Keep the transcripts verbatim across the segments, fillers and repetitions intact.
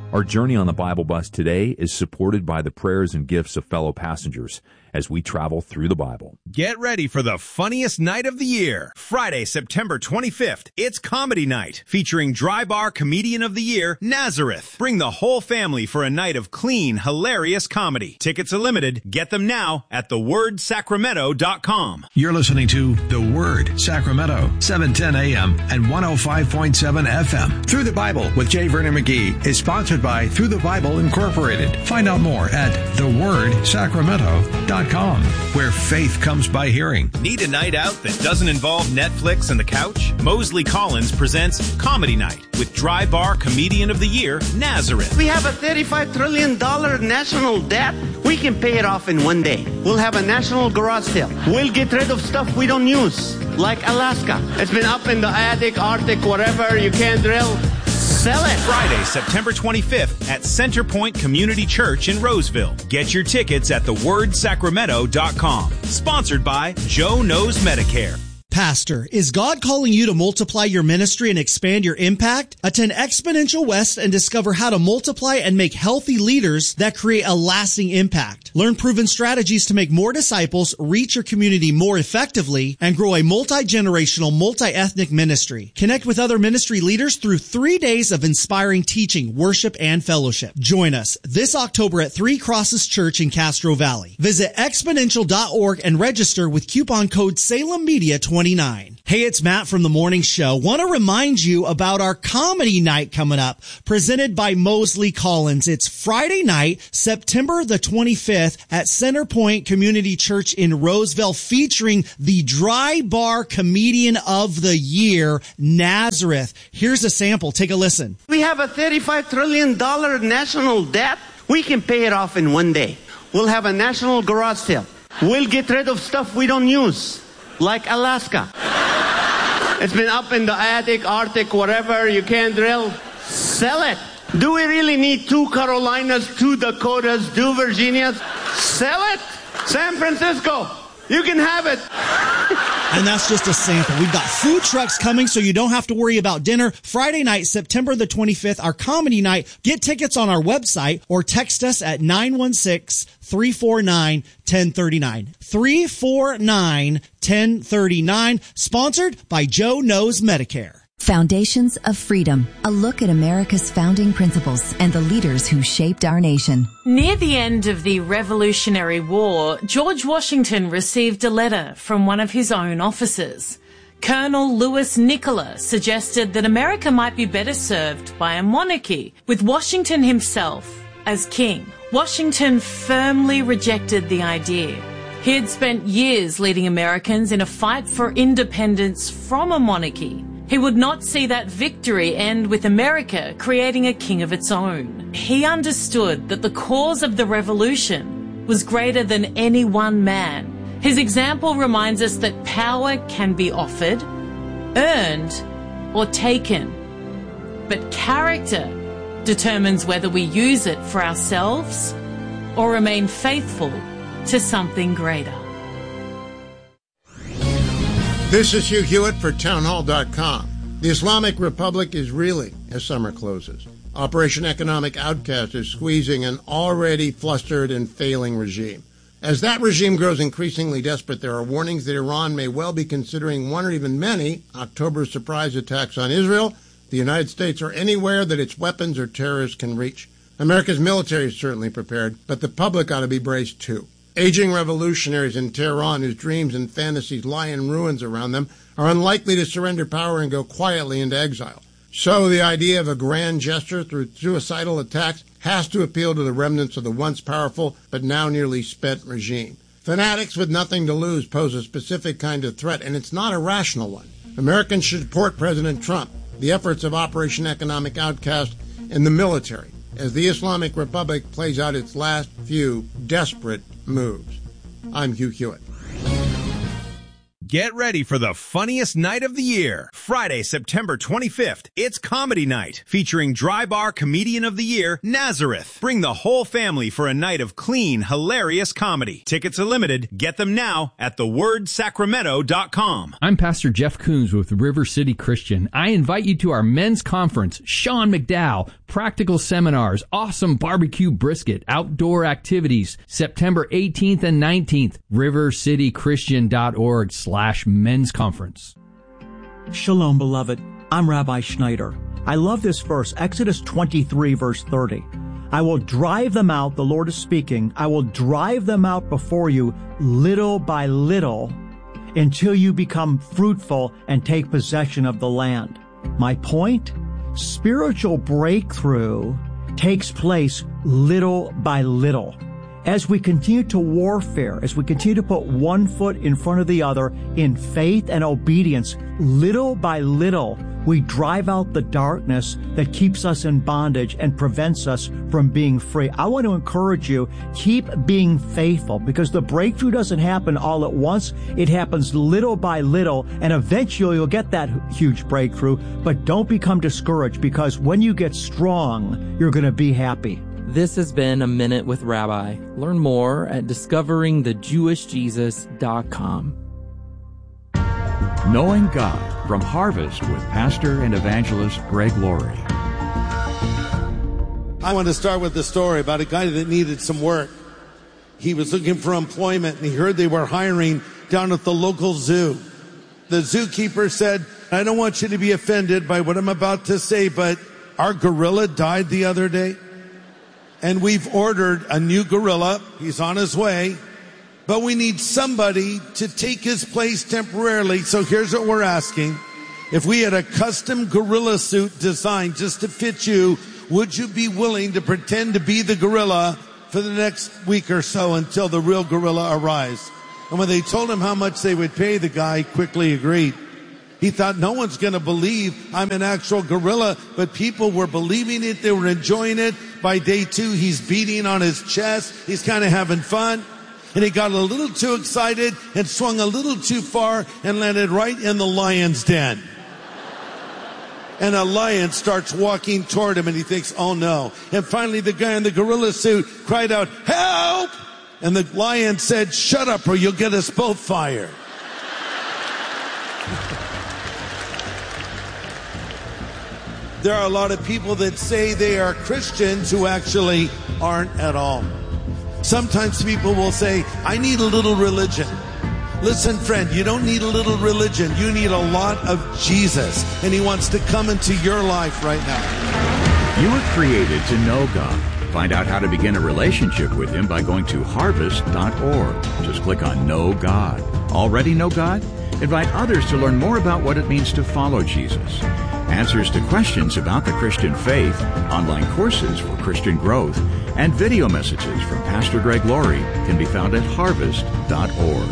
Our journey on the Bible Bus today is supported by the prayers and gifts of fellow passengers as we travel through the Bible. Get ready for the funniest night of the year. Friday, September twenty-fifth, it's Comedy Night, featuring Dry Bar Comedian of the Year, Nazareth. Bring the whole family for a night of clean, hilarious comedy. Tickets are limited. Get them now at the word sacramento dot com. You're listening to The Word Sacramento, seven ten a.m. and one oh five point seven F M. Through the Bible with J. Vernon McGee is sponsored by Through the Bible Incorporated. Find out more at the word sacramento dot com, where faith comes by hearing. Need a night out that doesn't involve Netflix and the couch? Mosley Collins presents Comedy Night with Dry Bar Comedian of the Year, Nazareth. We have a thirty-five trillion dollars national debt. We can pay it off in one day. We'll have a national garage sale. We'll get rid of stuff we don't use, like Alaska. It's been up in the Arctic, Arctic, whatever. You can't drill. Sell it. Friday, September twenty-fifth at Centerpoint Community Church in Roseville. Get your tickets at the word sacramento dot com. Sponsored by Joe Knows Medicare. Pastor, is God calling you to multiply your ministry and expand your impact? Attend Exponential West and discover how to multiply and make healthy leaders that create a lasting impact. Learn proven strategies to make more disciples, reach your community more effectively, and grow a multi-generational, multi-ethnic ministry. Connect with other ministry leaders through three days of inspiring teaching, worship, and fellowship. Join us this October at Three Crosses Church in Castro Valley. Visit exponential dot org and register with coupon code Salem Media twenty-nine. Hey, it's Matt from The Morning Show. Want to remind you about our comedy night coming up, presented by Mosley Collins. It's Friday night, September the twenty-fifth at Centerpoint Community Church in Roseville, featuring the Dry Bar Comedian of the Year, Nazareth. Here's a sample. Take a listen. We have a thirty-five trillion dollars national debt. We can pay it off in one day. We'll have a national garage sale. We'll get rid of stuff we don't use, like Alaska. It's been up in the Arctic, Arctic, whatever. You can't drill. Sell it. Do we really need two Carolinas, two Dakotas, two Virginias? Sell it. San Francisco, you can have it. And that's just a sample. We've got food trucks coming, so you don't have to worry about dinner. Friday night, September the twenty-fifth, our comedy night. Get tickets on our website or text us at nine one six, three four nine, one zero three nine. three four nine, one zero three nine. Sponsored by Joe Knows Medicare. Foundations of Freedom, a look at America's founding principles and the leaders who shaped our nation. Near the end of the Revolutionary War, George Washington received a letter from one of his own officers. Colonel Louis Nicola suggested that America might be better served by a monarchy, with Washington himself as king. Washington firmly rejected the idea. He had spent years leading Americans in a fight for independence from a monarchy. He would not see that victory end with America creating a king of its own. He understood that the cause of the revolution was greater than any one man. His example reminds us that power can be offered, earned, or taken. But character determines whether we use it for ourselves or remain faithful to something greater. This is Hugh Hewitt for townhall dot com. The Islamic Republic is reeling as summer closes. Operation Economic Outcast is squeezing an already flustered and failing regime. As that regime grows increasingly desperate, there are warnings that Iran may well be considering one or even many October surprise attacks on Israel, the United States, or anywhere that its weapons or terrorists can reach. America's military is certainly prepared, but the public ought to be braced too. Aging revolutionaries in Tehran, whose dreams and fantasies lie in ruins around them, are unlikely to surrender power and go quietly into exile. So the idea of a grand gesture through suicidal attacks has to appeal to the remnants of the once powerful but now nearly spent regime. Fanatics with nothing to lose pose a specific kind of threat, and it's not a rational one. Americans should support President Trump, the efforts of Operation Economic Outcast, and the military as the Islamic Republic plays out its last few desperate moves. I'm Hugh Hewitt. Get ready for the funniest night of the year. Friday, September twenty-fifth, it's Comedy Night, featuring Dry Bar Comedian of the Year, Nazareth. Bring the whole family for a night of clean, hilarious comedy. Tickets are limited. Get them now at the word sacramento dot com. I'm Pastor Jeff Coons with River City Christian. I invite you to our men's conference, Sean McDowell, practical seminars, awesome barbecue brisket, outdoor activities, September eighteenth and nineteenth, river city christian dot org slash men's conference. Shalom, beloved. I'm Rabbi Schneider. I love this verse, Exodus twenty-three, verse thirty. I will drive them out, the Lord is speaking, I will drive them out before you little by little until you become fruitful and take possession of the land. My point? Spiritual breakthrough takes place little by little. As we continue to warfare, as we continue to put one foot in front of the other in faith and obedience, little by little, we drive out the darkness that keeps us in bondage and prevents us from being free. I want to encourage you, keep being faithful, because the breakthrough doesn't happen all at once. It happens little by little, and eventually you'll get that huge breakthrough. But don't become discouraged, because when you get strong, you're going to be happy. This has been A Minute with Rabbi. Learn more at discovering the jewish jesus dot com. Knowing God from Harvest with pastor and evangelist Greg Laurie. I want to start with the story about a guy that needed some work. He was looking for employment, and he heard they were hiring down at the local zoo. The zookeeper said, I don't want you to be offended by what I'm about to say, but our gorilla died the other day. And we've ordered a new gorilla. He's on his way. But we need somebody to take his place temporarily. So here's what we're asking. If we had a custom gorilla suit designed just to fit you, would you be willing to pretend to be the gorilla for the next week or so until the real gorilla arrives? And when they told him how much they would pay, the guy quickly agreed. He thought, no one's going to believe I'm an actual gorilla, but people were believing it. They were enjoying it. By day two, he's beating on his chest. He's kind of having fun. And he got a little too excited and swung a little too far and landed right in the lion's den. And a lion starts walking toward him, and he thinks, oh no. And finally, the guy in the gorilla suit cried out, help! And the lion said, shut up or you'll get us both fired. There are a lot of people that say they are Christians who actually aren't at all. Sometimes people will say, I need a little religion. Listen, friend, you don't need a little religion. You need a lot of Jesus, and he wants to come into your life right now. You were created to know God. Find out how to begin a relationship with him by going to harvest dot org. Just click on Know God. Already know God? Invite others to learn more about what it means to follow Jesus. Answers to questions about the Christian faith, online courses for Christian growth, and video messages from Pastor Greg Laurie can be found at harvest dot org.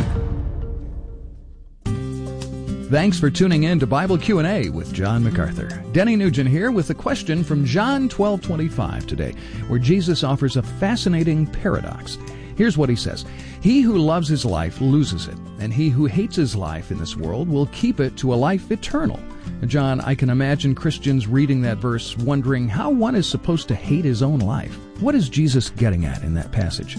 Thanks for tuning in to Bible Q and A with John MacArthur. Denny Nugent here with a question from John twelve twenty-five today, where Jesus offers a fascinating paradox. Here's what he says. He who loves his life loses it, and he who hates his life in this world will keep it to a life eternal. John, I can imagine Christians reading that verse wondering how one is supposed to hate his own life. What is Jesus getting at in that passage?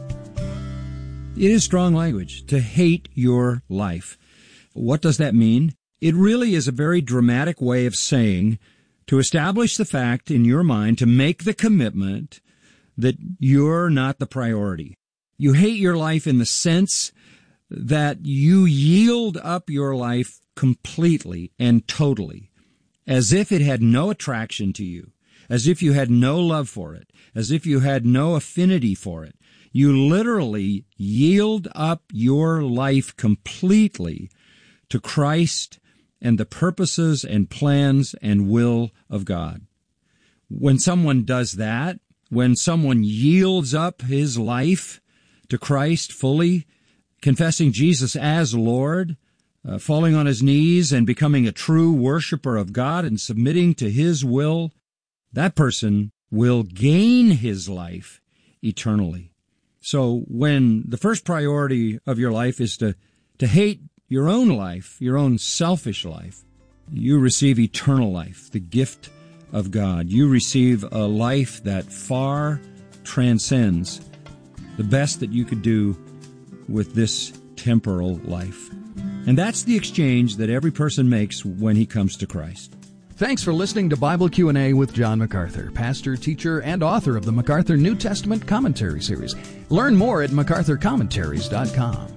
It is strong language, to hate your life. What does that mean? It really is a very dramatic way of saying to establish the fact in your mind, to make the commitment that you're not the priority. You hate your life in the sense that you yield up your life completely and totally, as if it had no attraction to you, as if you had no love for it, as if you had no affinity for it. You literally yield up your life completely to Christ and the purposes and plans and will of God. When someone does that, when someone yields up his life to Christ fully, confessing Jesus as Lord, uh, falling on his knees and becoming a true worshiper of God and submitting to his will, that person will gain his life eternally. So when the first priority of your life is to, to hate your own life, your own selfish life. You receive eternal life, the gift of God. You receive a life that far transcends the best that you could do with this temporal life. And that's the exchange that every person makes when he comes to Christ. Thanks for listening to Bible Q and A with John MacArthur, pastor, teacher, and author of the MacArthur New Testament Commentary Series. Learn more at macarthur commentaries dot com.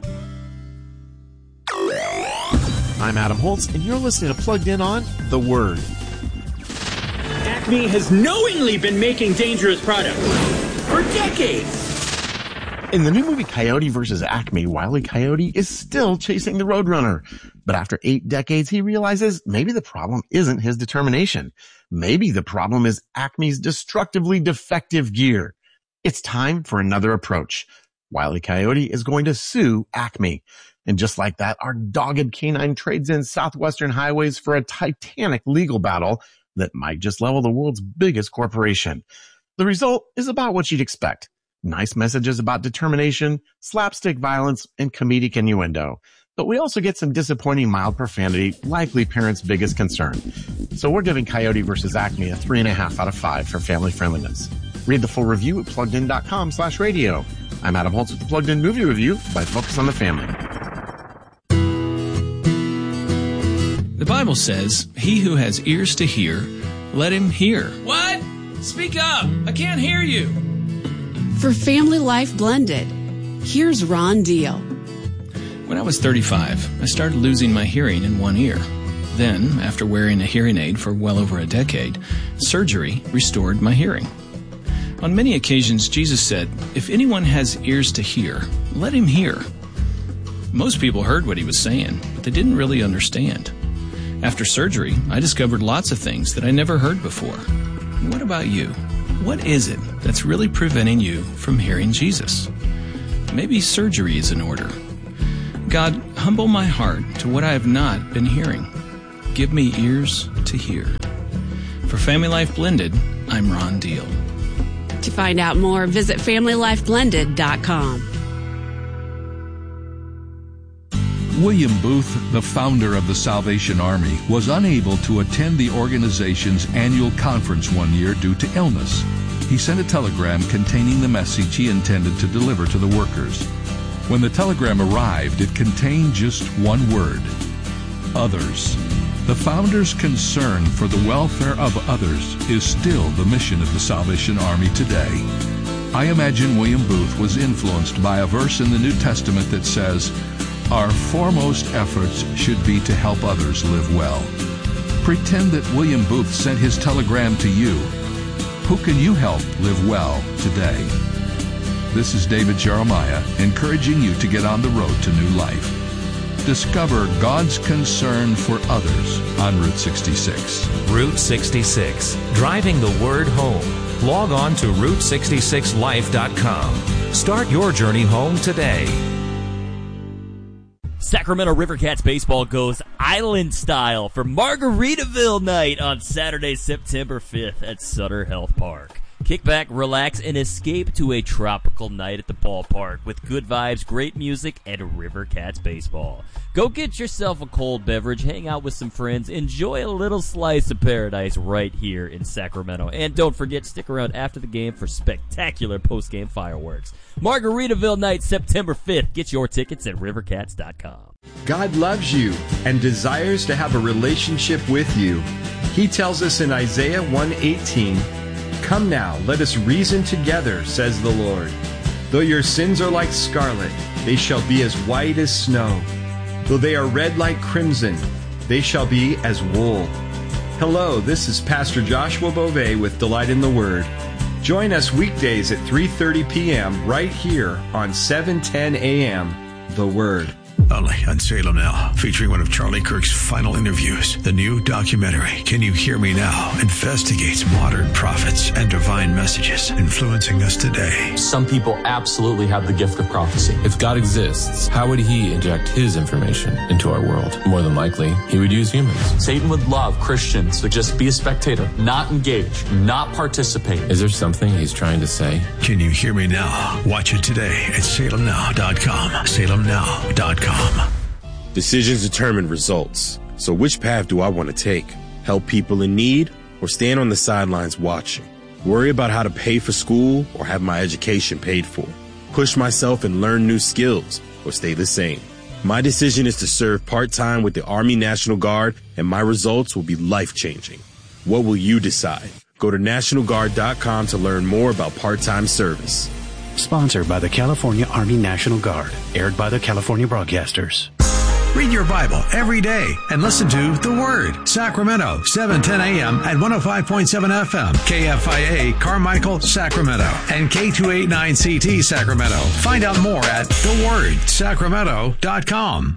I'm Adam Holtz, and you're listening to Plugged In on The Word. Acme has knowingly been making dangerous products for decades. In the new movie Coyote versus Acme, Wile E. Coyote is still chasing the Roadrunner. But after eight decades, he realizes maybe the problem isn't his determination. Maybe the problem is Acme's destructively defective gear. It's time for another approach. Wile E. Coyote is going to sue Acme. And just like that, our dogged canine trades in southwestern highways for a titanic legal battle that might just level the world's biggest corporation. The result is about what you'd expect. Nice messages about determination, slapstick violence, and comedic innuendo. But we also get some disappointing mild profanity, likely parents' biggest concern. So we're giving Coyote versus Acme a three and a half out of five for family friendliness. Read the full review at pluggedin.com slash radio. I'm Adam Holtz with the Plugged In Movie Review by Focus on the Family. The Bible says, "He who has ears to hear, let him hear." What? Speak up! I can't hear you. For Family Life Blended, here's Ron Deal. When I was thirty-five, I started losing my hearing in one ear. Then, after wearing a hearing aid for well over a decade, surgery restored my hearing. On many occasions, Jesus said, "If anyone has ears to hear, let him hear." Most people heard what he was saying, but they didn't really understand. After surgery, I discovered lots of things that I never heard before. What about you? What is it that's really preventing you from hearing Jesus? Maybe surgery is in order. God, humble my heart to what I have not been hearing. Give me ears to hear. For Family Life Blended, I'm Ron Deal. To find out more, visit family life blended dot com. William Booth, the founder of the Salvation Army, was unable to attend the organization's annual conference one year due to illness. He sent a telegram containing the message he intended to deliver to the workers. When the telegram arrived, it contained just one word: others. The founder's concern for the welfare of others is still the mission of the Salvation Army today. I imagine William Booth was influenced by a verse in the New Testament that says, "Our foremost efforts should be to help others live well." Pretend that William Booth sent his telegram to you. Who can you help live well today? This is David Jeremiah, encouraging you to get on the road to new life. Discover God's concern for others on Route sixty-six. Route sixty-six, driving the word home. Log on to route sixty-six life dot com. Start your journey home today. Sacramento Rivercats baseball goes island style for Margaritaville night on Saturday, September fifth at Sutter Health Park. Kick back, relax, and escape to a tropical night at the ballpark with good vibes, great music, and Rivercats baseball. Go get yourself a cold beverage, hang out with some friends, enjoy a little slice of paradise right here in Sacramento. And don't forget, stick around after the game for spectacular post-game fireworks. Margaritaville night, September fifth. Get your tickets at rivercats dot com. God loves you and desires to have a relationship with you. He tells us in Isaiah one eighteen, "Come now, let us reason together, says the Lord. Though your sins are like scarlet, they shall be as white as snow. Though they are red like crimson, they shall be as wool." Hello, this is Pastor Joshua Beauvais with Delight in the Word. Join us weekdays at three thirty p.m. right here on seven ten a.m. The Word. Only on Salem Now, featuring one of Charlie Kirk's final interviews. The new documentary, Can You Hear Me Now?, investigates modern prophets and divine messages influencing us today. Some people absolutely have the gift of prophecy. If God exists, how would he inject his information into our world? More than likely, he would use humans. Satan would love Christians to just be a spectator, not engage, not participate. Is there something he's trying to say? Can You Hear Me Now? Watch it today at salem now dot com. salem now dot com. Decisions determine results. So which path do I want to take? Help people in need or stand on the sidelines watching? Worry about how to pay for school or have my education paid for? Push myself and learn new skills or stay the same? My decision is to serve part-time with the Army National Guard, and my results will be life-changing. What will you decide? Go to National Guard dot com to learn more about part-time service. Sponsored by the California Army National Guard. Aired by the California Broadcasters. Read your Bible every day and listen to The Word. Sacramento, seven ten a.m. at one oh five point seven F M. K F I A, Carmichael, Sacramento. And K two eighty-nine C T, Sacramento. Find out more at the word sacramento dot com.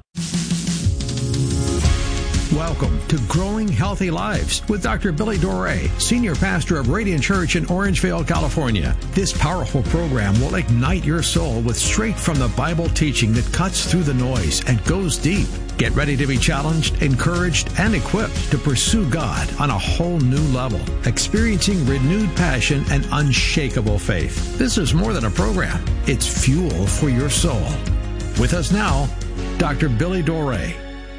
Welcome to Growing Healthy Lives with Doctor Billy Doré, Senior Pastor of Radiant Church in Orangevale, California. This powerful program will ignite your soul with straight from the Bible teaching that cuts through the noise and goes deep. Get ready to be challenged, encouraged, and equipped to pursue God on a whole new level, experiencing renewed passion and unshakable faith. This is more than a program. It's fuel for your soul. With us now, Doctor Billy Doré.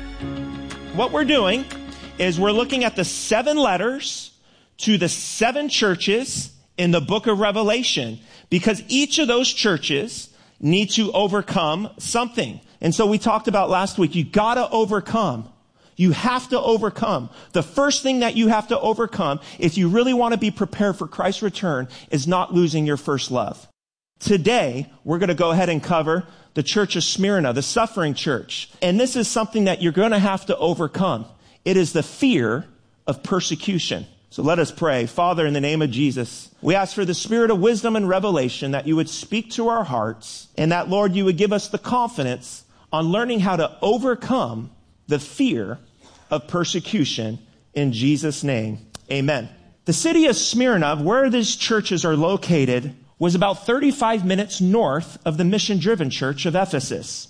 What we're doing is we're looking at the seven letters to the seven churches in the book of Revelation, because each of those churches need to overcome something. And so we talked about last week, you gotta overcome. You have to overcome. The first thing that you have to overcome, if you really want to be prepared for Christ's return, is not losing your first love. Today, we're going to go ahead and cover the church of Smyrna, the suffering church. And this is something that you're going to have to overcome. It is the fear of persecution. So let us pray. Father, in the name of Jesus, we ask for the spirit of wisdom and revelation, that you would speak to our hearts, and that, Lord, you would give us the confidence on learning how to overcome the fear of persecution. In Jesus' name, amen. The city of Smyrna, where these churches are located, was about thirty-five minutes north of the mission-driven church of Ephesus.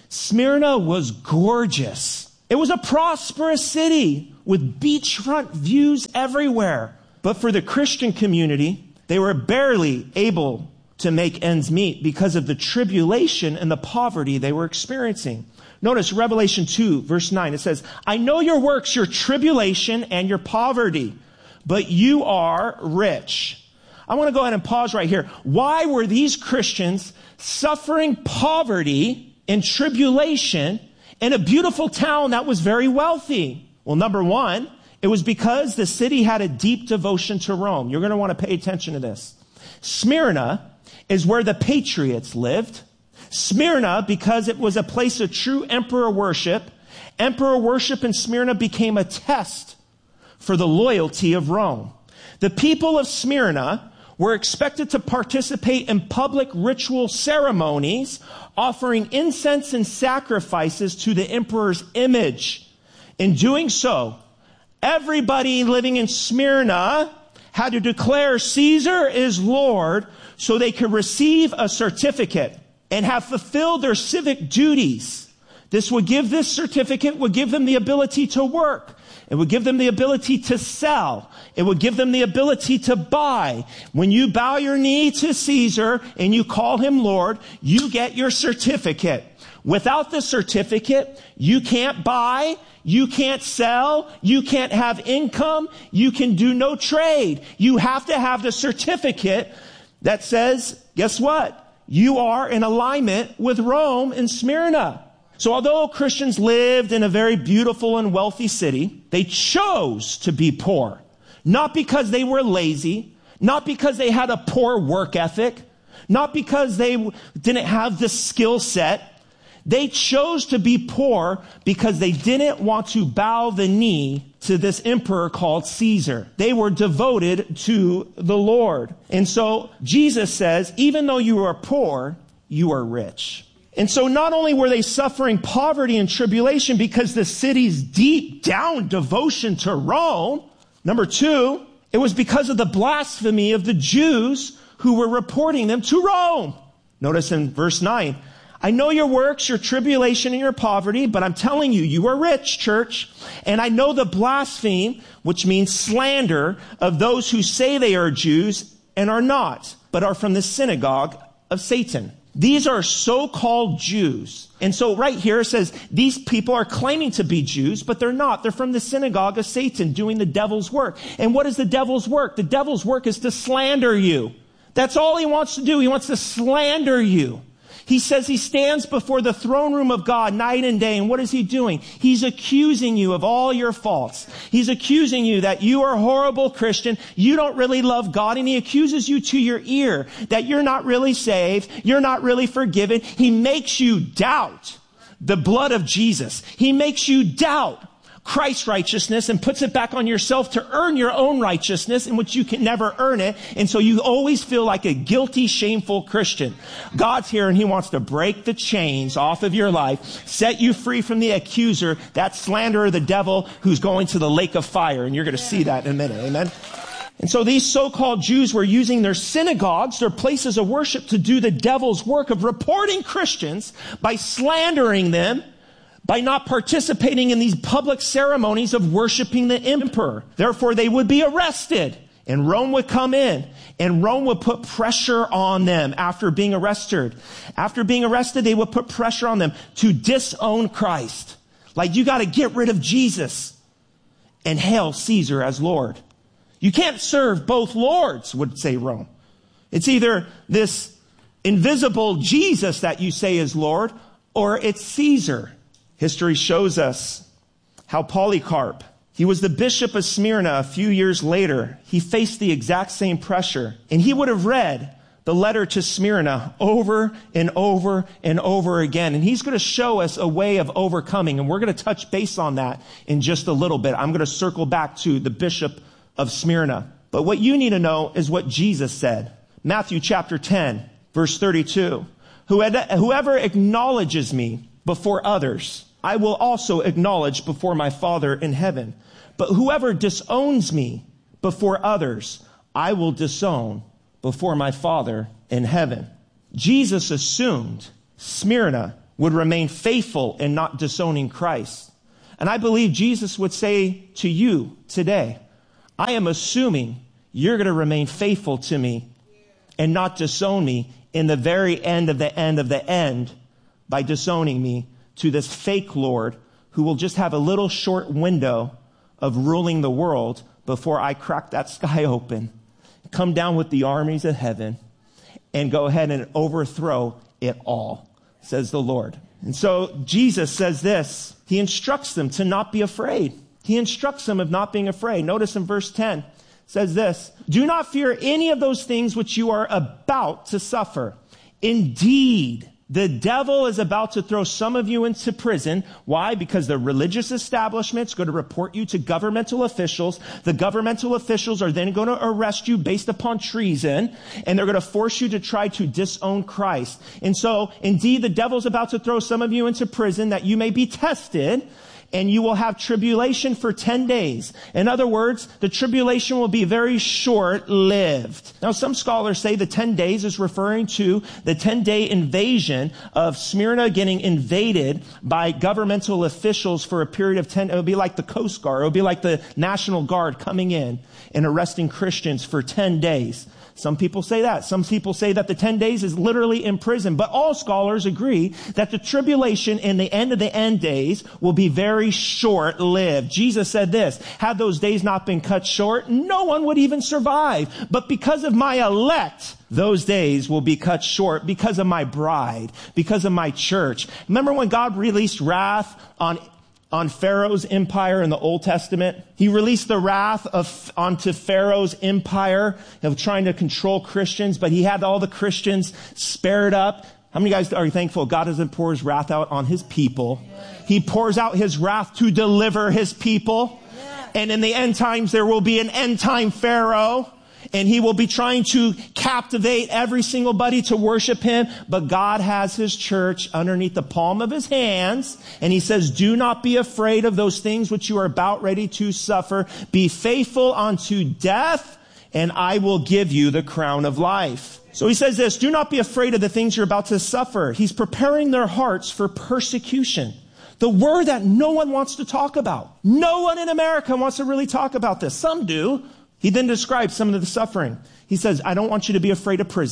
Smyrna was gorgeous. It was a prosperous city with beachfront views everywhere. But for the Christian community, they were barely able to make ends meet because of the tribulation and the poverty they were experiencing. Notice Revelation two, verse nine. It says, I know your works, your tribulation, and your poverty, but you are rich. I want to go ahead and pause right here. Why were these Christians suffering poverty and tribulation in a beautiful town that was very wealthy? Well, number one, it was because the city had a deep devotion to Rome. You're going to want to pay attention to this. Smyrna is where the patriots lived. Smyrna, because it was a place of true emperor worship, emperor worship in Smyrna became a test for the loyalty of Rome. The people of Smyrna were expected to participate in public ritual ceremonies, offering incense and sacrifices to the emperor's image. In doing so, everybody living in Smyrna had to declare Caesar is Lord so they could receive a certificate and have fulfilled their civic duties. This would give this certificate would give them the ability to work. It would give them the ability to sell. It would give them the ability to buy. When you bow your knee to Caesar and you call him Lord, you get your certificate. Without the certificate, you can't buy, you can't sell, you can't have income, you can do no trade. You have to have the certificate that says, guess what? You are in alignment with Rome and Smyrna. So although Christians lived in a very beautiful and wealthy city, they chose to be poor. Not because they were lazy, not because they had a poor work ethic, not because they didn't have the skill set. They chose to be poor because they didn't want to bow the knee to this emperor called Caesar. They were devoted to the Lord. And so Jesus says, even though you are poor, you are rich. And so not only were they suffering poverty and tribulation because the city's deep down devotion to Rome, number two, it was because of the blasphemy of the Jews who were reporting them to Rome. Notice in verse nine, I know your works, your tribulation, and your poverty, but I'm telling you, you are rich, church. And I know the blaspheme, which means slander, of those who say they are Jews and are not, but are from the synagogue of Satan. These are so-called Jews. And so right here it says these people are claiming to be Jews, but they're not. They're from the synagogue of Satan doing the devil's work. And what is the devil's work? The devil's work is to slander you. That's all he wants to do. He wants to slander you. He says he stands before the throne room of God night and day. And what is he doing? He's accusing you of all your faults. He's accusing you that you are a horrible Christian. You don't really love God. And he accuses you to your ear that you're not really saved. You're not really forgiven. He makes you doubt the blood of Jesus. He makes you doubt Christ's righteousness and puts it back on yourself to earn your own righteousness in which you can never earn it. And so you always feel like a guilty, shameful Christian. God's here and he wants to break the chains off of your life, set you free from the accuser, that slanderer, the devil who's going to the lake of fire. And you're going to see that in a minute. Amen. And so these so-called Jews were using their synagogues, their places of worship, to do the devil's work of reporting Christians by slandering them, by not participating in these public ceremonies of worshiping the emperor. Therefore, they would be arrested, and Rome would come in, and Rome would put pressure on them after being arrested. After being arrested, they would put pressure on them to disown Christ. Like, you got to get rid of Jesus and hail Caesar as Lord. You can't serve both lords, would say Rome. It's either this invisible Jesus that you say is Lord, or it's Caesar. History shows us how Polycarp, he was the bishop of Smyrna a few years later. He faced the exact same pressure. And he would have read the letter to Smyrna over and over and over again. And he's going to show us a way of overcoming. And we're going to touch base on that in just a little bit. I'm going to circle back to the bishop of Smyrna. But what you need to know is what Jesus said. Matthew chapter ten, verse thirty-two. Whoever acknowledges me before others, I will also acknowledge before my Father in heaven. But whoever disowns me before others, I will disown before my Father in heaven. Jesus assumed Smyrna would remain faithful in not disowning Christ. And I believe Jesus would say to you today, I am assuming you're going to remain faithful to me and not disown me in the very end of the end of the end by disowning me to this fake Lord who will just have a little short window of ruling the world before I crack that sky open, come down with the armies of heaven, and go ahead and overthrow it all, says the Lord. And so Jesus says this. He instructs them to not be afraid. He instructs them of not being afraid. Notice in verse ten, says this, do not fear any of those things which you are about to suffer. Indeed, the devil is about to throw some of you into prison. Why? Because the religious establishment's going to report you to governmental officials. The governmental officials are then going to arrest you based upon treason, and they're going to force you to try to disown Christ. And so, indeed, the devil's about to throw some of you into prison that you may be tested, and you will have tribulation for ten days. In other words, the tribulation will be very short-lived. Now, some scholars say the ten days is referring to the ten-day invasion of Smyrna getting invaded by governmental officials for a period of ten. It would be like the Coast Guard. It would be like the National Guard coming in and arresting Christians for ten days. Some people say that. Some people say that the ten days is literally in prison. But all scholars agree that the tribulation in the end of the end days will be very short-lived. Jesus said this, had those days not been cut short, no one would even survive. But because of my elect, those days will be cut short because of my bride, because of my church. Remember when God released wrath on on Pharaoh's empire in the Old Testament? He released the wrath of onto Pharaoh's empire of trying to control Christians, but he had all the Christians spared up. How many of you guys are thankful God doesn't pour his wrath out on his people? He pours out his wrath to deliver his people. And in the end times, there will be an end time Pharaoh. And he will be trying to captivate every single buddy to worship him. But God has his church underneath the palm of his hands. And he says, do not be afraid of those things which you are about ready to suffer. Be faithful unto death, and I will give you the crown of life. So he says this, do not be afraid of the things you're about to suffer. He's preparing their hearts for persecution. The word that no one wants to talk about. No one in America wants to really talk about this. Some do. He then describes some of the suffering. He says, I don't want you to be afraid of prison.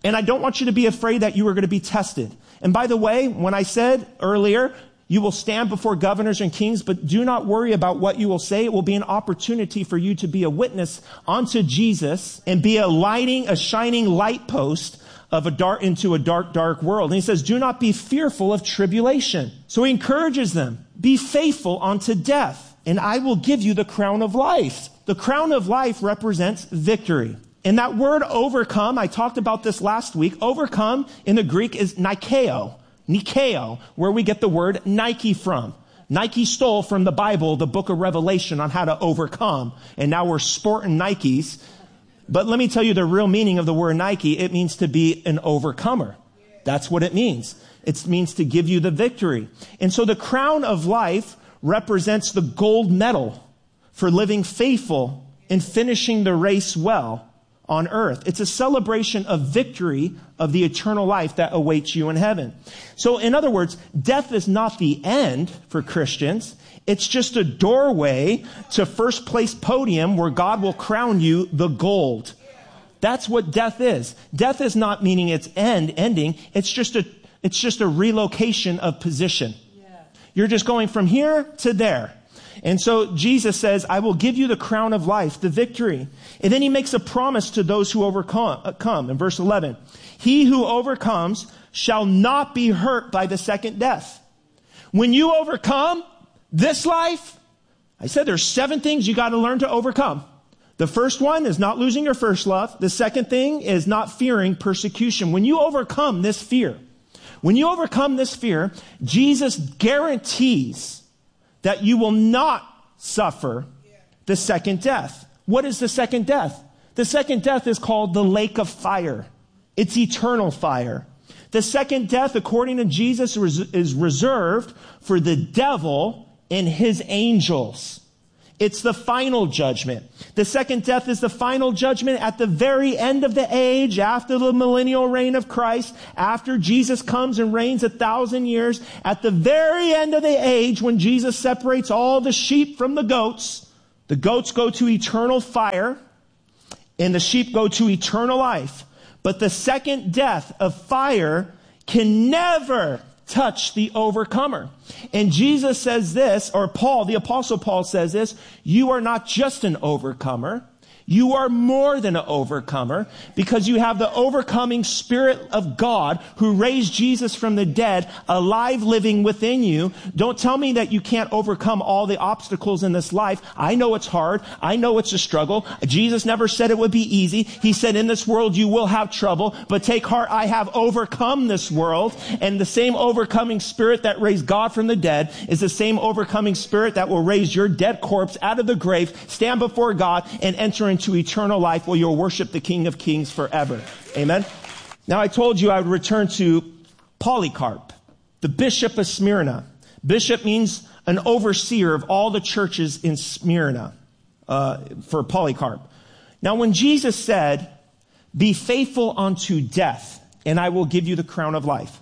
And I don't want you to be afraid that you are going to be tested. And by the way, when I said earlier, you will stand before governors and kings, but do not worry about what you will say. It will be an opportunity for you to be a witness unto Jesus and be a lighting, a shining light post of a dark, into a dark, dark world. And he says, do not be fearful of tribulation. So he encourages them, be faithful unto death, and I will give you the crown of life. The crown of life represents victory. And that word overcome, I talked about this last week. Overcome in the Greek is nikeo. Nikeo, where we get the word Nike from. Nike stole from the Bible the book of Revelation on how to overcome. And now we're sporting Nikes. But let me tell you the real meaning of the word Nike. It means to be an overcomer. That's what it means. It means to give you the victory. And so the crown of life represents the gold medal for living faithful and finishing the race well on earth. It's a celebration of victory of the eternal life that awaits you in heaven. So in other words, death is not the end for Christians. It's just a doorway to first place podium where God will crown you the gold. That's what death is. Death is not meaning its end, ending. It's just a, it's just a relocation of position. You're just going from here to there. And so Jesus says, I will give you the crown of life, the victory. And then he makes a promise to those who overcome. Uh, come, in verse eleven, he who overcomes shall not be hurt by the second death. When you overcome this life, I said there's seven things you got to learn to overcome. The first one is not losing your first love. The second thing is not fearing persecution. When you overcome this fear, when you overcome this fear, Jesus guarantees that you will not suffer the second death. What is the second death? The second death is called the lake of fire. It's eternal fire. The second death, according to Jesus, is reserved for the devil and his angels. It's the final judgment. The second death is the final judgment at the very end of the age, after the millennial reign of Christ, after Jesus comes and reigns a thousand years. At the very end of the age, when Jesus separates all the sheep from the goats, the goats go to eternal fire and the sheep go to eternal life. But the second death of fire can never touch the overcomer. And Jesus says this, or Paul, the apostle Paul says this, you are not just an overcomer. You are more than an overcomer because you have the overcoming Spirit of God who raised Jesus from the dead, alive, living within you. Don't tell me that you can't overcome all the obstacles in this life. I know it's hard. I know it's a struggle. Jesus never said it would be easy. He said, in this world you will have trouble, but take heart, I have overcome this world. And the same overcoming Spirit that raised God from the dead is the same overcoming Spirit that will raise your dead corpse out of the grave, stand before God, and enter into eternal life where you'll worship the King of Kings forever. Amen. Now I told you I would return to Polycarp, the bishop of Smyrna. Bishop means an overseer of all the churches in Smyrna, uh, for Polycarp. Now when Jesus said, be faithful unto death, and I will give you the crown of life,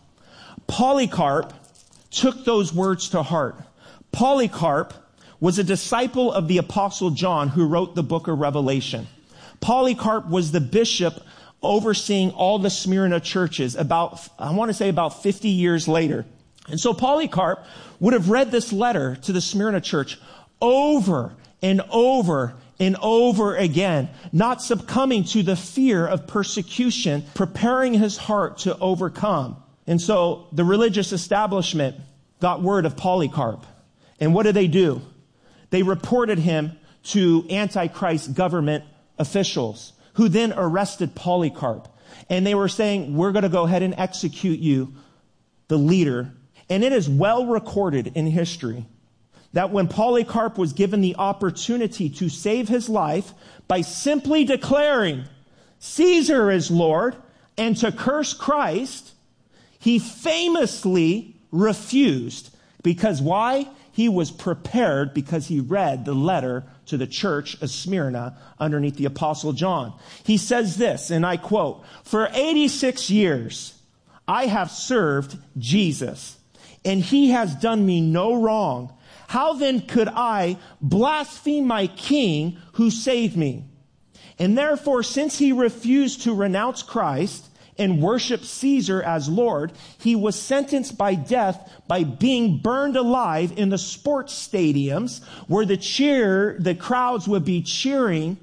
Polycarp took those words to heart. Polycarp was a disciple of the Apostle John who wrote the book of Revelation. Polycarp was the bishop overseeing all the Smyrna churches about, I want to say about fifty years later. And so Polycarp would have read this letter to the Smyrna church over and over and over again, not succumbing to the fear of persecution, preparing his heart to overcome. And so the religious establishment got word of Polycarp. And what did they do? They reported him to Antichrist government officials who then arrested Polycarp. And they were saying, we're going to go ahead and execute you, the leader. And it is well recorded in history that when Polycarp was given the opportunity to save his life by simply declaring Caesar is Lord and to curse Christ, he famously refused. Because why? He was prepared because he read the letter to the church of Smyrna underneath the Apostle John. He says this, and I quote, for eighty-six years I have served Jesus, and he has done me no wrong. How then could I blaspheme my King who saved me? And therefore, since he refused to renounce Christ and worshiped Caesar as Lord, he was sentenced by death by being burned alive in the sports stadiums where the cheer, the crowds would be cheering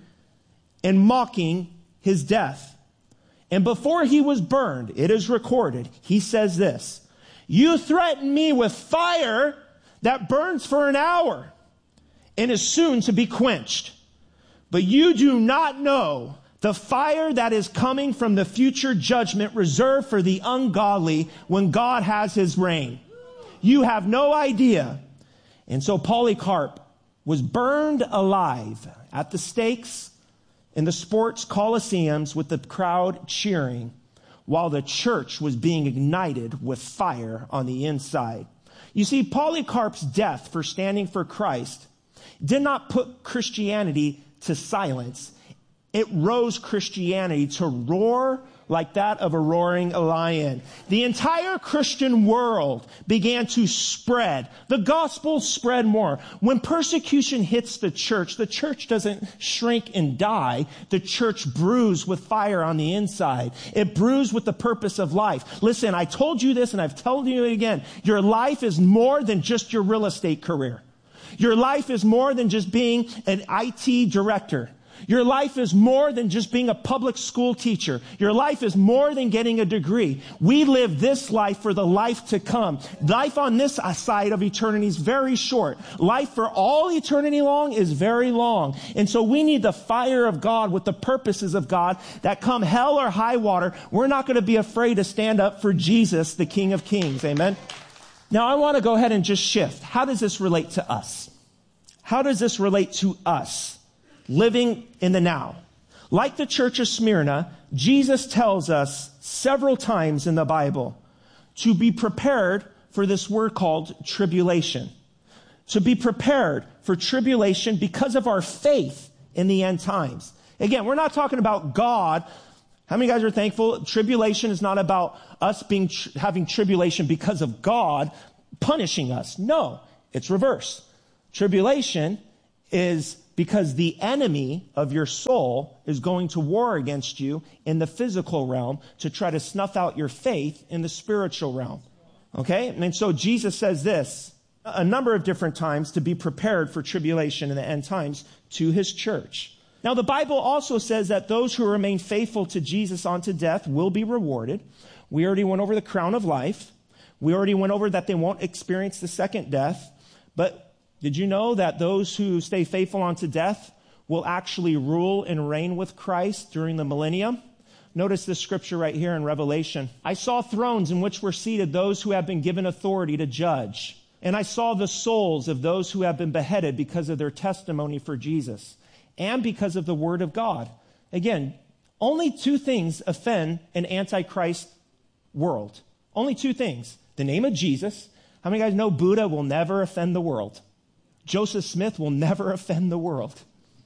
and mocking his death. And before he was burned, it is recorded, he says this, "You threaten me with fire that burns for an hour and is soon to be quenched. But you do not know the fire that is coming from the future judgment reserved for the ungodly when God has his reign. You have no idea." And so Polycarp was burned alive at the stakes in the sports coliseums with the crowd cheering while the church was being ignited with fire on the inside. You see, Polycarp's death for standing for Christ did not put Christianity to silence. It rose Christianity to roar like that of a roaring lion. The entire Christian world began to spread. The gospel spread more. When persecution hits the church, the church doesn't shrink and die. The church brews with fire on the inside. It brews with the purpose of life. Listen, I told you this and I've told you it again. Your life is more than just your real estate career. Your life is more than just being an I T director. Your life is more than just being a public school teacher. Your life is more than getting a degree. We live this life for the life to come. Life on this side of eternity is very short. Life for all eternity long is very long. And so we need the fire of God with the purposes of God that come hell or high water. We're not going to be afraid to stand up for Jesus, the King of Kings. Amen. Now I want to go ahead and just shift. How does this relate to us? How does this relate to us? Living in the now. Like the church of Smyrna, Jesus tells us several times in the Bible to be prepared for this word called tribulation. To be prepared for tribulation because of our faith in the end times. Again, we're not talking about God. How many guys are thankful? Tribulation is not about us being having tribulation because of God punishing us. No, it's reverse. Tribulation is because the enemy of your soul is going to war against you in the physical realm to try to snuff out your faith in the spiritual realm. Okay? And so Jesus says this a number of different times to be prepared for tribulation in the end times to his church. Now, the Bible also says that those who remain faithful to Jesus unto death will be rewarded. We already went over the crown of life. We already went over that they won't experience the second death. But did you know that those who stay faithful unto death will actually rule and reign with Christ during the millennium? Notice this scripture right here in Revelation. I saw thrones in which were seated those who have been given authority to judge. And I saw the souls of those who have been beheaded because of their testimony for Jesus and because of the word of God. Again, only two things offend an antichrist world. Only two things. The name of Jesus. How many guys know Buddha will never offend the world? Joseph Smith will never offend the world.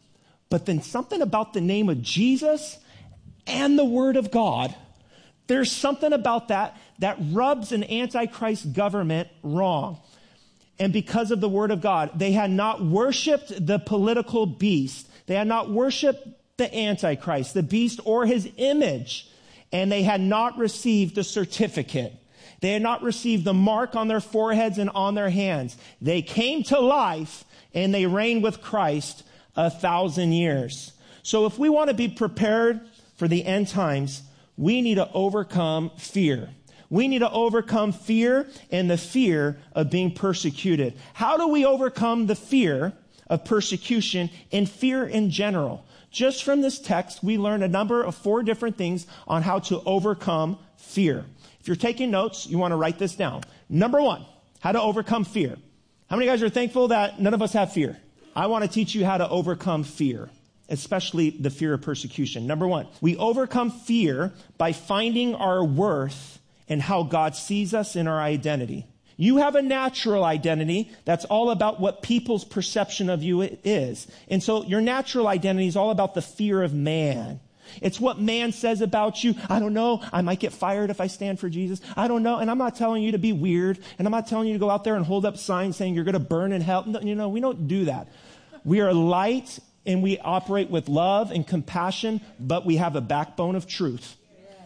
But then something about the name of Jesus and the word of God, there's something about that that rubs an antichrist government wrong. And because of the word of God, they had not worshiped the political beast. They had not worshiped the antichrist, the beast or his image. And they had not received the certificate. They had not received the mark on their foreheads and on their hands. They came to life and they reigned with Christ a thousand years. So if we want to be prepared for the end times, we need to overcome fear. We need to overcome fear and the fear of being persecuted. How do we overcome the fear of persecution and fear in general? Just from this text, we learn a number of four different things on how to overcome fear. If you're taking notes, you want to write this down. Number one, how to overcome fear. How many guys are thankful that none of us have fear? I want to teach you how to overcome fear, especially the fear of persecution. Number one, we overcome fear by finding our worth and how God sees us in our identity. You have a natural identity that's all about what people's perception of you is. And so your natural identity is all about the fear of man. It's what man says about you. I don't know. I might get fired if I stand for Jesus. I don't know. And I'm not telling you to be weird. And I'm not telling you to go out there and hold up signs saying you're going to burn in hell. No, you know, we don't do that. We are light and we operate with love and compassion, but we have a backbone of truth.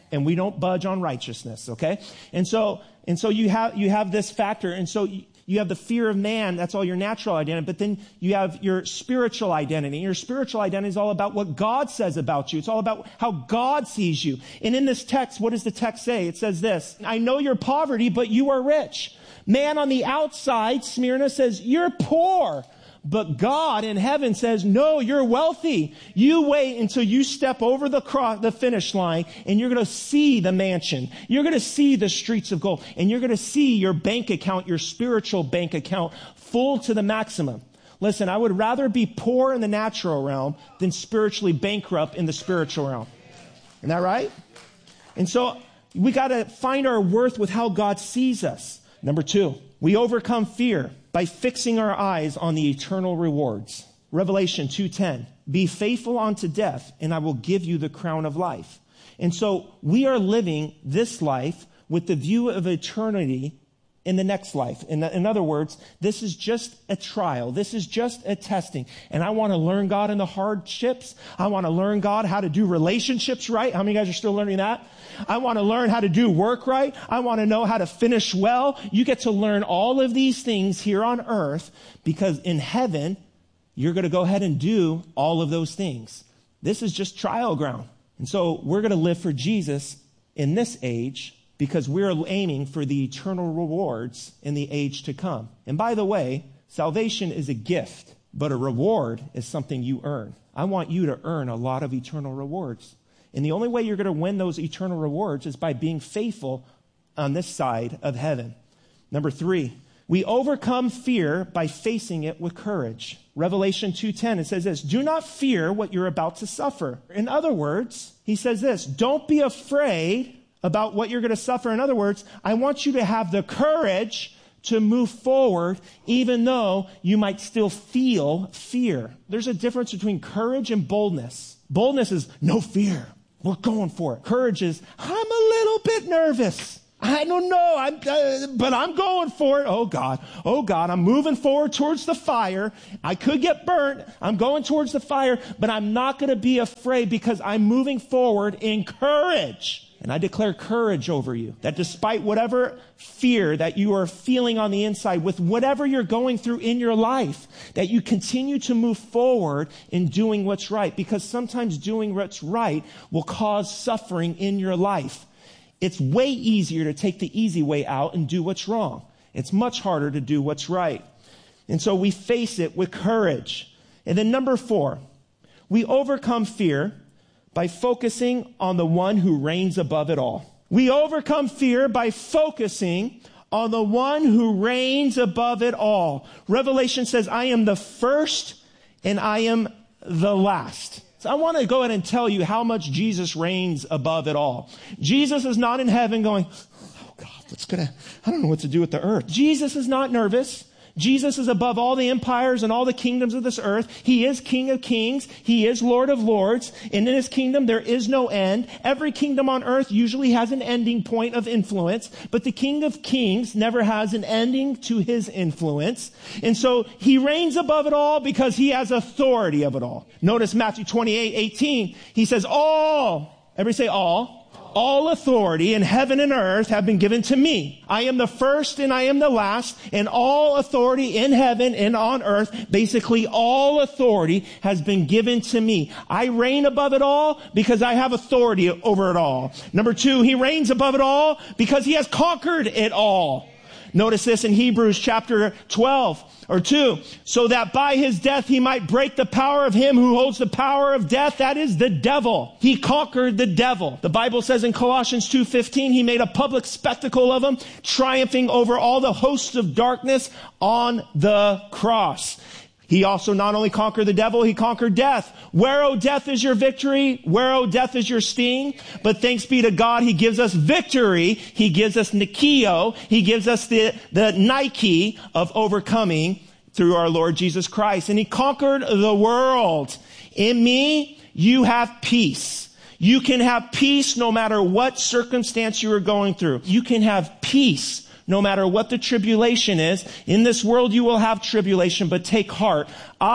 and we don't budge on righteousness, okay? And so, and so you have, you have this factor, and so you, you have the fear of man, that's all your natural identity, but then you have your spiritual identity. Your spiritual identity is all about what God says about you. It's all about how God sees you. And in this text, what does the text say? It says this, I know your poverty, but you are rich. Man on the outside, Smyrna, says, you're poor. But God in heaven says, no, you're wealthy. You wait until you step over the cross, the finish line, and you're going to see the mansion. You're going to see the streets of gold, and you're going to see your bank account, your spiritual bank account, full to the maximum. Listen, I would rather be poor in the natural realm than spiritually bankrupt in the spiritual realm. Isn't that right? And so we got to find our worth with how God sees us. Number two, we overcome fear by fixing our eyes on the eternal rewards. Revelation two ten, be faithful unto death, and I will give you the crown of life. And so we are living this life with the view of eternity in the next life. In, in other words, this is just a trial. This is just a testing. And I want to learn God in the hardships. I want to learn God how to do relationships right. How many guys are still learning that? I want to learn how to do work right. I want to know how to finish well. You get to learn all of these things here on earth because in heaven, you're going to go ahead and do all of those things. This is just trial ground. And so we're going to live for Jesus in this age because we're aiming for the eternal rewards in the age to come. And by the way, salvation is a gift, but a reward is something you earn. I want you to earn a lot of eternal rewards. And the only way you're going to win those eternal rewards is by being faithful on this side of heaven. Number three, we overcome fear by facing it with courage. Revelation two ten, it says this, do not fear what you're about to suffer. In other words, he says this, don't be afraid about what you're going to suffer. In other words, I want you to have the courage to move forward, even though you might still feel fear. There's a difference between courage and boldness. Boldness is no fear. We're going for it. Courage is, I'm a little bit nervous. I don't know, I'm, uh, but I'm going for it. Oh God, oh God, I'm moving forward towards the fire. I could get burnt. I'm going towards the fire, but I'm not going to be afraid because I'm moving forward in courage. And I declare courage over you, that despite whatever fear that you are feeling on the inside, with whatever you're going through in your life, that you continue to move forward in doing what's right. Because sometimes doing what's right will cause suffering in your life. It's way easier to take the easy way out and do what's wrong. It's much harder to do what's right. And so we face it with courage. And then number four, we overcome fear by focusing on the one who reigns above it all. We overcome fear by focusing on the one who reigns above it all. Revelation says, I am the first and I am the last. So I want to go ahead and tell you how much Jesus reigns above it all. Jesus is not in heaven going, oh God, what's gonna, I don't know what to do with the earth. Jesus is not nervous. Jesus is above all the empires and all the kingdoms of this earth. He is King of kings. He is Lord of lords. And in his kingdom, there is no end. Every kingdom on earth usually has an ending point of influence, but the King of kings never has an ending to his influence. And so he reigns above it all because he has authority of it all. Notice Matthew twenty-eight eighteen. He says, all, everybody say all. All authority in heaven and earth have been given to me. I am the first and I am the last, and all authority in heaven and on earth, basically all authority has been given to me. I reign above it all because I have authority over it all. Number two, he reigns above it all because he has conquered it all. Notice this in Hebrews chapter twelve or two. So that by his death he might break the power of him who holds the power of death. That is the devil. He conquered the devil. The Bible says in Colossians two fifteen, he made a public spectacle of him, triumphing over all the hosts of darkness on the cross. He also not only conquered the devil, he conquered death. Where, O death, is your victory? Where, O death, is your sting? But thanks be to God, he gives us victory. He gives us Nikio. He gives us the, the Nike of overcoming through our Lord Jesus Christ. And he conquered the world. In me, you have peace. You can have peace no matter what circumstance you are going through. You can have peace no matter what the tribulation is. In this world you will have tribulation, but take heart.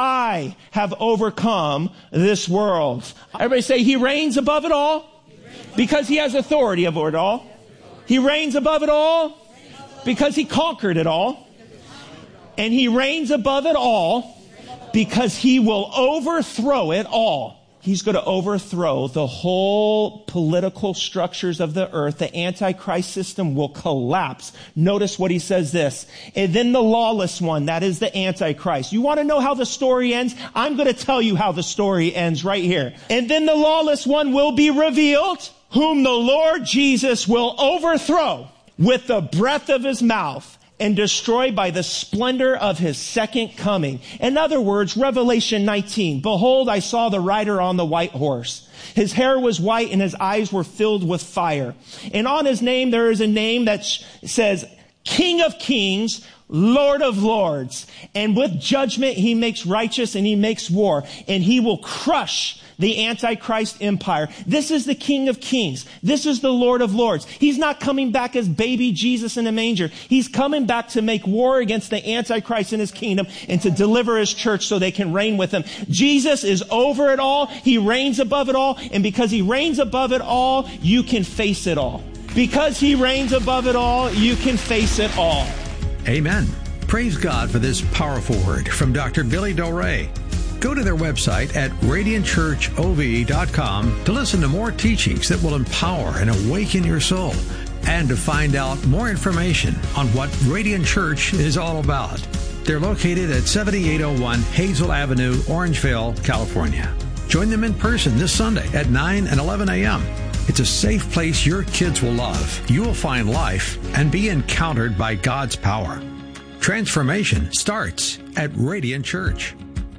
I have overcome this world. Everybody say, he reigns above it all. Because he has authority over it all. He reigns above it all because he conquered it all. And he reigns above it all because he will overthrow it all. He's going to overthrow the whole political structures of the earth. The Antichrist system will collapse. Notice what he says this. And then the lawless one, that is the Antichrist. You want to know how the story ends? I'm going to tell you how the story ends right here. And then the lawless one will be revealed, whom the Lord Jesus will overthrow with the breath of his mouth and destroy by the splendor of his second coming. In other words, Revelation nineteen, behold, I saw the rider on the white horse. His hair was white and his eyes were filled with fire. And on his name there is a name that says, King of Kings, Lord of Lords. And with judgment he makes righteous and he makes war. And he will crush the Antichrist empire. This is the King of Kings. This is the Lord of Lords. He's not coming back as baby Jesus in a manger. He's coming back to make war against the Antichrist in his kingdom and to deliver his church so they can reign with him. Jesus is over it all. He reigns above it all. And because he reigns above it all, you can face it all. Because he reigns above it all, you can face it all. Amen. Praise God for this powerful word from Doctor Billy Del Rey. Go to their website at radiant church o v dot com to listen to more teachings that will empower and awaken your soul, and to find out more information on what Radiant Church is all about. They're located at seventy-eight oh one Hazel Avenue, Orangeville, California. Join them in person this Sunday at nine and eleven a.m. It's a safe place your kids will love. You will find life and be encountered by God's power. Transformation starts at Radiant Church.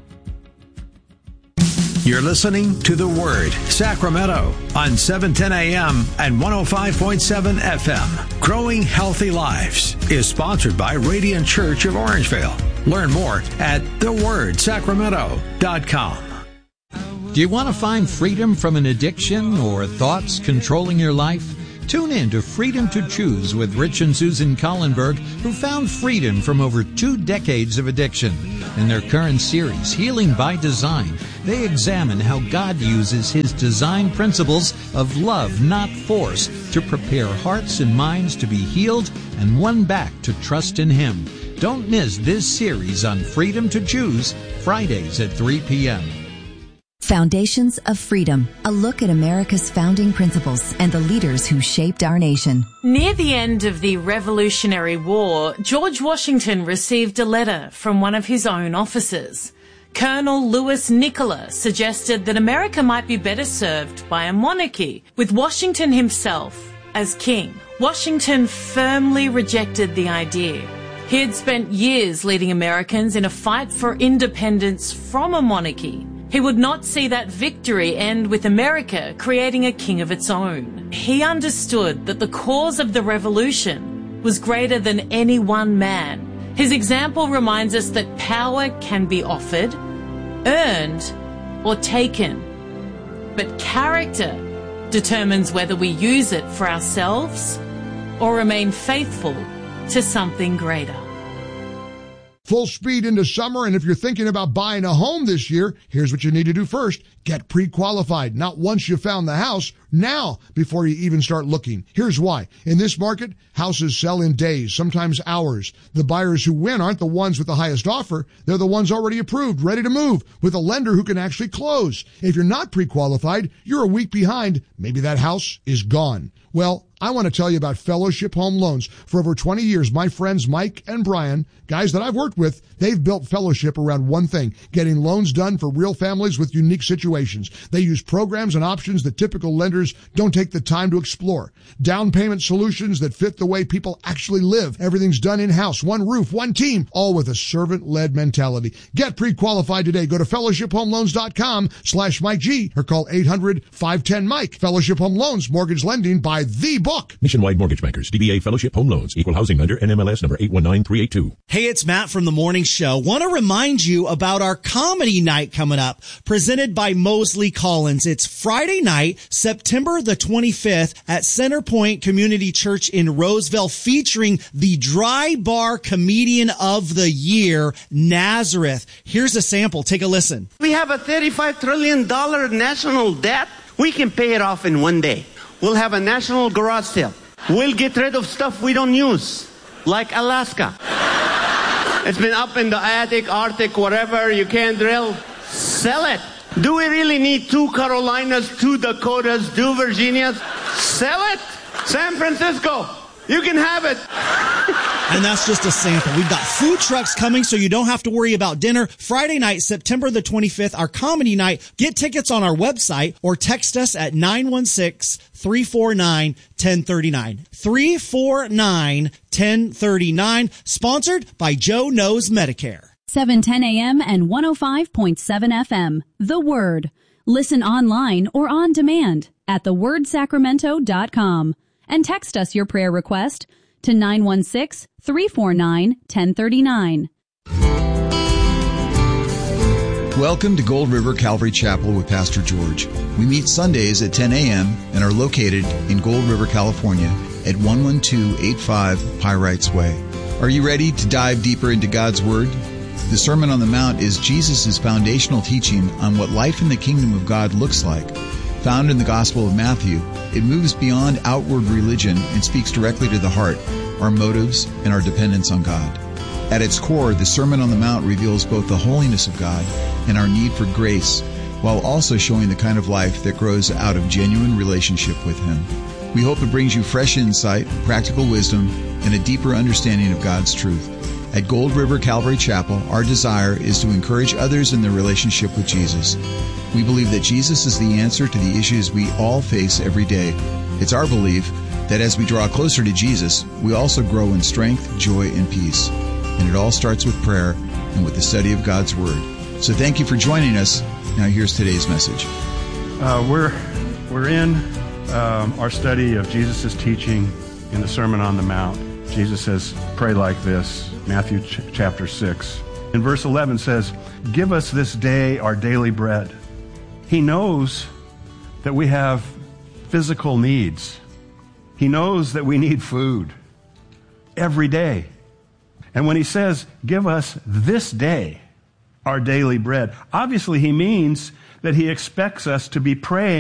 You're listening to The Word, Sacramento, on seven ten a.m. and one oh five point seven F M. Growing Healthy Lives is sponsored by Radiant Church of Orangevale. Learn more at the word sacramento dot com. Do you want to find freedom from an addiction or thoughts controlling your life? Tune in to Freedom to Choose with Rich and Susan Collenberg, who found freedom from over two decades of addiction. In their current series, Healing by Design, they examine how God uses His design principles of love, not force, to prepare hearts and minds to be healed and won back to trust in Him. Don't miss this series on Freedom to Choose, Fridays at three p.m. Foundations of Freedom, a look at America's founding principles and the leaders who shaped our nation. Near the end of the Revolutionary War, George Washington received a letter from one of his own officers. Colonel Louis Nicola suggested that America might be better served by a monarchy, with Washington himself as king. Washington firmly rejected the idea. He had spent years leading Americans in a fight for independence from a monarchy. He would not see that victory end with America creating a king of its own. He understood that the cause of the revolution was greater than any one man. His example reminds us that power can be offered, earned, or taken. But character determines whether we use it for ourselves or remain faithful to something greater. Full speed into summer, and if you're thinking about buying a home this year, here's what you need to do first. Get pre-qualified. Not once you found the house, now before you even start looking. Here's why. In this market, houses sell in days, sometimes hours. The buyers who win aren't the ones with the highest offer. They're the ones already approved, ready to move, with a lender who can actually close. If you're not pre-qualified, you're a week behind. Maybe that house is gone. Well, I want to tell you about Fellowship Home Loans. For over twenty years, my friends Mike and Brian, guys that I've worked with, they've built Fellowship around one thing, getting loans done for real families with unique situations. They use programs and options that typical lenders don't take the time to explore. Down payment solutions that fit the way people actually live. Everything's done in-house, one roof, one team, all with a servant-led mentality. Get pre-qualified today. Go to fellowship home loans dot com slash Mike G or call eight hundred five ten Mike. Fellowship Home Loans, mortgage lending by the book. Nationwide Mortgage Bankers, D B A Fellowship Home Loans, Equal Housing Lender, N M L S number eight one nine three eight two. Hey, it's Matt from The Morning Show. Want to remind you about our comedy night coming up, presented by Mosley Collins. It's Friday night, September the twenty-fifth at Centerpoint Community Church in Roseville, featuring the Dry Bar Comedian of the Year, Nazareth. Here's a sample. Take a listen. We have a thirty-five trillion dollars national debt. We can pay it off in one day. We'll have a national garage sale. We'll get rid of stuff we don't use, like Alaska. It's been up in the attic, Arctic, whatever, you can't drill. Sell it. Do we really need two Carolinas, two Dakotas, two Virginias? Sell it. San Francisco, you can have it. And that's just a sample. We've got food trucks coming, so you don't have to worry about dinner. Friday night, September the twenty-fifth, our comedy night. Get tickets on our website or text us at nine one six, three four nine, one zero three nine. three four nine, one zero three nine. Sponsored by Joe Knows Medicare. seven ten a.m. and one oh five point seven F M. The Word. Listen online or on demand at the word sacramento dot com. And text us your prayer request to nine one six, three four nine, one zero three nine. Welcome to Gold River Calvary Chapel with Pastor George. We meet Sundays at ten a.m. and are located in Gold River, California at one one two eight five Pyrites Way. Are you ready to dive deeper into God's Word? The Sermon on the Mount is Jesus' foundational teaching on what life in the kingdom of God looks like. Found in the Gospel of Matthew, it moves beyond outward religion and speaks directly to the heart, our motives, and our dependence on God. At its core, the Sermon on the Mount reveals both the holiness of God and our need for grace, while also showing the kind of life that grows out of genuine relationship with Him. We hope it brings you fresh insight, practical wisdom, and a deeper understanding of God's truth. At Gold River Calvary Chapel, our desire is to encourage others in their relationship with Jesus. We believe that Jesus is the answer to the issues we all face every day. It's our belief that as we draw closer to Jesus, we also grow in strength, joy, and peace. And it all starts with prayer and with the study of God's Word. So thank you for joining us. Now here's today's message. Uh, we're we're in um, our study of Jesus' teaching in the Sermon on the Mount. Jesus says, pray like this. Matthew ch- chapter six. In verse eleven says, give us this day our daily bread. He knows that we have physical needs. He knows that we need food every day. And when he says, give us this day our daily bread, obviously he means that he expects us to be praying